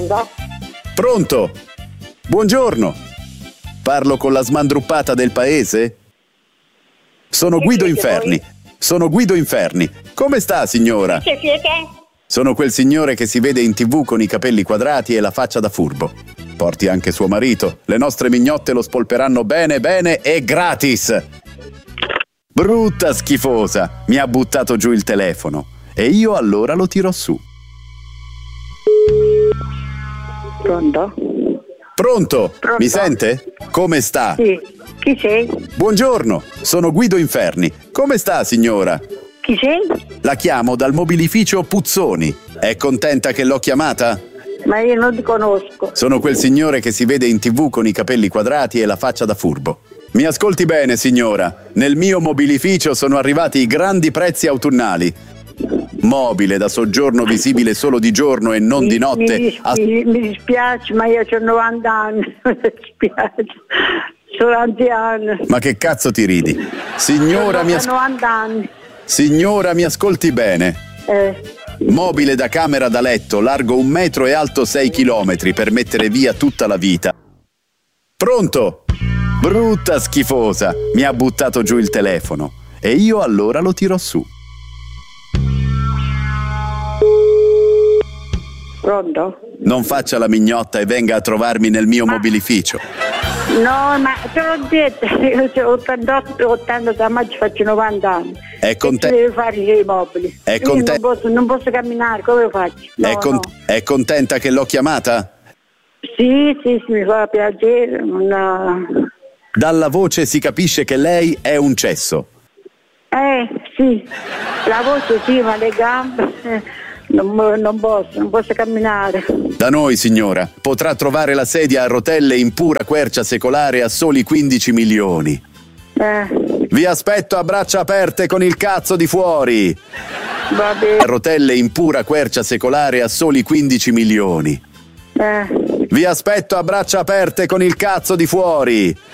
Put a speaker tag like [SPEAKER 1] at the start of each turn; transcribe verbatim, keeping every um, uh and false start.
[SPEAKER 1] Pronto?
[SPEAKER 2] Pronto? Buongiorno. Parlo con la smandruppata del paese? Sono Guido Inferni. Sono Guido Inferni. Come sta, signora?
[SPEAKER 1] Che siete?
[SPEAKER 2] Sono quel signore che si vede in tv con i capelli quadrati e la faccia da furbo. Porti anche suo marito. Le nostre mignotte lo spolperanno bene bene e gratis. Brutta schifosa. Mi ha buttato giù il telefono. E io allora lo tiro su.
[SPEAKER 1] Pronto?
[SPEAKER 2] Pronto?
[SPEAKER 1] Pronto?
[SPEAKER 2] Mi sente? Come sta?
[SPEAKER 1] Sì. Chi sei?
[SPEAKER 2] Buongiorno, sono Guido Inferni. Come sta, signora?
[SPEAKER 1] Chi sei?
[SPEAKER 2] La chiamo dal mobilificio Puzzoni. È contenta che l'ho chiamata?
[SPEAKER 1] Ma io non ti conosco.
[SPEAKER 2] Sono quel signore che si vede in tv con i capelli quadrati e la faccia da furbo. Mi ascolti bene, signora. Nel mio mobilificio sono arrivati i grandi prezzi autunnali. Mobile da soggiorno visibile solo di giorno e non
[SPEAKER 1] mi,
[SPEAKER 2] di notte.
[SPEAKER 1] Mi, dis-
[SPEAKER 2] a...
[SPEAKER 1] mi, mi dispiace, ma io ho novanta anni. Mi dispiace. Sono anziana.
[SPEAKER 2] Ma che cazzo ti ridi? Signora, mi, as-
[SPEAKER 1] novanta anni.
[SPEAKER 2] Signora, mi ascolti bene.
[SPEAKER 1] Eh.
[SPEAKER 2] Mobile da camera da letto, largo un metro e alto sei chilometri per mettere via tutta la vita. Pronto? Brutta schifosa. Mi ha buttato giù il telefono. E io allora lo tiro su.
[SPEAKER 1] Pronto?
[SPEAKER 2] Non faccia la mignotta e venga a trovarmi nel mio
[SPEAKER 1] ma...
[SPEAKER 2] mobilificio.
[SPEAKER 1] No, ma te l'ho detto, io ho ottantotto, ottanta da maggio faccio novanta anni.
[SPEAKER 2] È contenta.
[SPEAKER 1] Devi fare i mobili.
[SPEAKER 2] È conte...
[SPEAKER 1] non, posso, non posso camminare, come faccio? No,
[SPEAKER 2] è, con...
[SPEAKER 1] no.
[SPEAKER 2] è contenta che l'ho chiamata?
[SPEAKER 1] Sì, sì, sì, mi fa piacere. Una...
[SPEAKER 2] Dalla voce si capisce che lei è un cesso.
[SPEAKER 1] Eh, sì, la voce sì, ma le gambe eh, non, non posso, non posso camminare.
[SPEAKER 2] Da noi, signora, potrà trovare la sedia a rotelle in pura quercia secolare a soli quindici milioni.
[SPEAKER 1] Eh.
[SPEAKER 2] Vi aspetto a braccia aperte con il cazzo di fuori.
[SPEAKER 1] Va bene.
[SPEAKER 2] A rotelle in pura quercia secolare a soli quindici milioni.
[SPEAKER 1] Eh.
[SPEAKER 2] Vi aspetto a braccia aperte con il cazzo di fuori.